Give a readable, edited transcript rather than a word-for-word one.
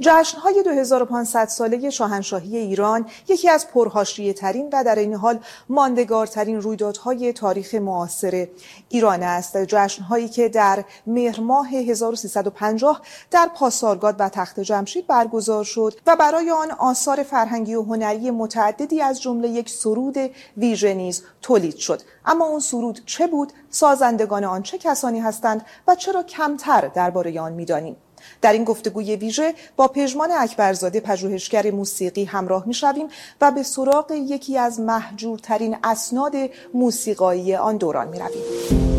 جشن‌های 2500 ساله شاهنشاهی ایران یکی از پرحاشیه‌ترین و در این حال ماندگارترین رویدادهای تاریخ معاصر ایران است. جشن‌هایی که در مهر ماه 1350 در پاسارگاد و تخت جمشید برگزار شد و برای آن آثار فرهنگی و هنری متعددی از جمله یک سرود ویژه نیز تولید شد. اما اون سرود چه بود؟ سازندگان آن چه کسانی هستند و چرا کمتر درباره آن می‌دانیم؟ در این گفتگوی ویژه با پژمان اکبرزاده پژوهشگر موسیقی همراه می‌شویم و به سراغ یکی از مهجورترین اسناد موسیقایی آن دوران می‌رویم.